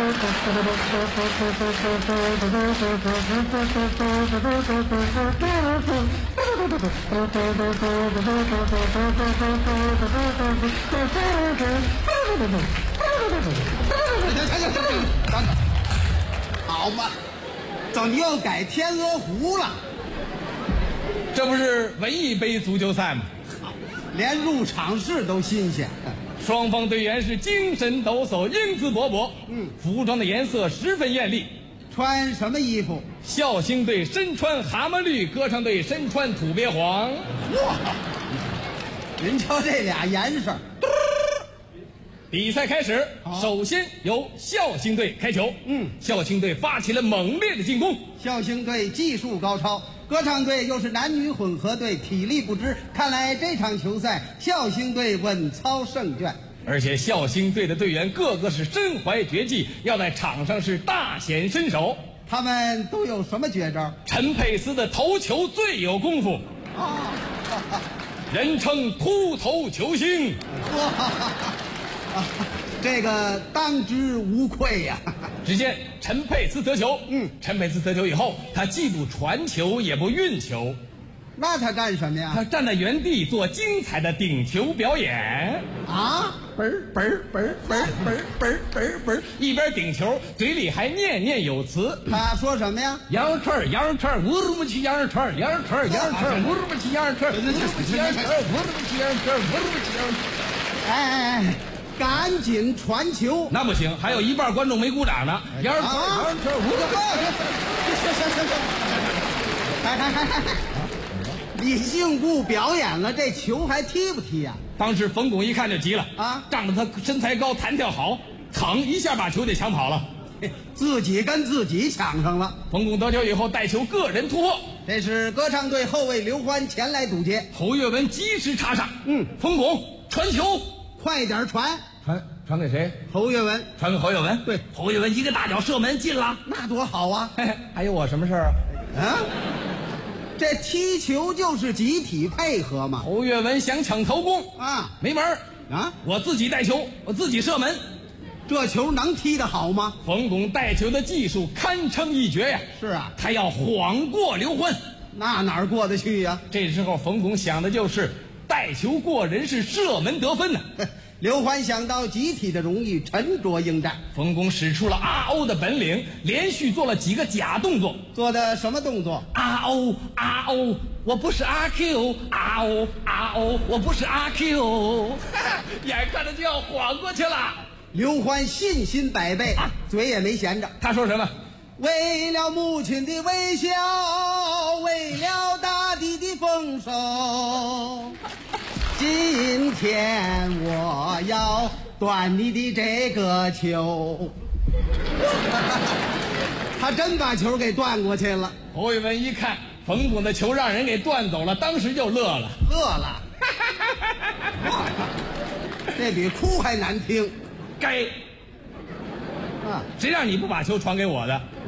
好嘛，怎么又改天鹅湖了？ 这不是文艺杯足球赛吗？ 连入场式都新鲜。 双方队员是精神抖擞，英姿勃勃。服装的颜色十分艳丽。 穿什么衣服？ 孝兴队身穿蛤蟆绿，歌唱队身穿土鳖黄。 哇！您瞧这俩颜色。 比赛开始，首先由孝兴队开球。孝兴队发起了猛烈的进攻。 孝兴队技术高超，歌唱队又是男女混合队，体力不支。看来这场球赛孝兴队稳操胜券。 而且孝兴队的队员个个是身怀绝技，要在场上是大显身手。 他们都有什么绝招？ 陈佩斯的头球最有功夫，人称秃头球星。 这个当之无愧呀！ 只见陈佩斯得球，陈佩斯得球以后，他既不传球也不运球， 那他干什么呀？ 他站在原地做精彩的顶球表演啊！ 嘣嘣嘣嘣嘣嘣嘣嘣，一边顶球，嘴里还念念有词。 他说什么呀？ 羊串羊串，乌鲁木齐羊肉串，羊串羊串，乌鲁木齐羊肉串，乌鲁木齐羊串，乌鲁木齐羊串，乌鲁木齐羊串。 哎，赶紧传球！ 那不行，还有一半观众没鼓掌呢。羊肉串，羊肉串，乌鲁木齐。 行，李信固表演了，这球还踢不踢呀？ 当时冯巩一看就急了啊， 仗着他身材高，弹跳好，噌一下把球给抢跑了， 自己跟自己抢上了。 冯巩得球以后带球个人突破， 这是歌唱队后卫刘欢前来堵截， 侯跃文及时插上，冯巩传球， 快点传给谁？ 侯跃文， 传给侯跃文。 对， 侯跃文一个大脚射门进了， 那多好啊！ 还有我什么事儿啊？ 啊，这踢球就是集体配合嘛。 侯跃文想抢头功啊， 没门儿啊！ 我自己带球，我自己射门， 这球能踢得好吗？ 冯巩带球的技术堪称一绝呀！ 是啊， 他要晃过刘欢， 那哪儿过得去呀？ 这时候冯巩想的就是带球过人，是射门得分呢。 刘欢想到集体的荣誉，沉着应战。 冯巩使出了阿欧的本领，连续做了几个假动作。 做的什么动作？ 阿欧阿欧，我不是阿 Q， 阿欧阿欧，我不是阿 Q， 眼看着就要晃过去了。 刘欢信心百倍，嘴也没闲着。 他说什么？ 为了母亲的微笑，为了大地的丰收，今天我要断你的这个球。他真把球给断过去了。 侯跃文一看冯巩的球让人给断走了，当时就乐了， 这比哭还难听。 该啊！谁让你不把球传给我的？